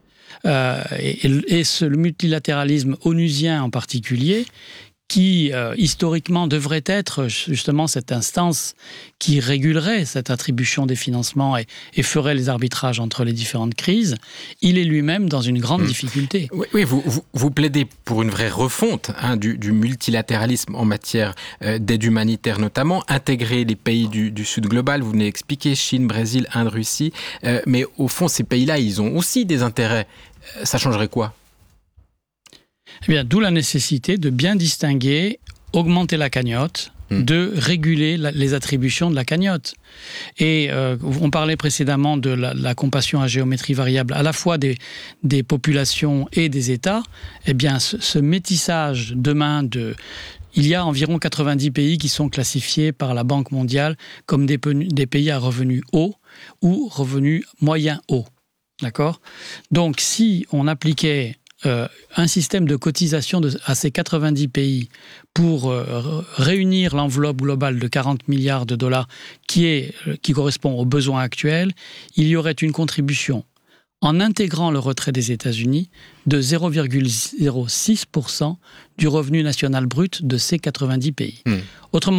Le multilatéralisme onusien en particulier, qui historiquement devrait être justement cette instance qui régulerait cette attribution des financements et ferait les arbitrages entre les différentes crises, il est lui-même dans une grande difficulté. Oui, vous plaidez pour une vraie refonte du multilatéralisme en matière d'aide humanitaire notamment, intégrer les pays du Sud global, vous venez d'expliquer, Chine, Brésil, Inde, Russie, mais au fond ces pays-là, ils ont aussi des intérêts. Ça changerait quoi ? Eh bien, d'où la nécessité de bien distinguer, augmenter la cagnotte, de réguler les attributions de la cagnotte. Et on parlait précédemment de la compassion à géométrie variable, à la fois des populations et des États. Eh bien, ce métissage demain il y a environ 90 pays qui sont classifiés par la Banque mondiale comme des pays à revenus hauts ou revenus moyens hauts. D'accord ? Donc, si on appliquait un système de cotisation à ces 90 pays pour réunir l'enveloppe globale de 40 milliards de dollars qui correspond aux besoins actuels, il y aurait une contribution en intégrant le retrait des États-Unis de 0,06% du revenu national brut de ces 90 pays. Autrement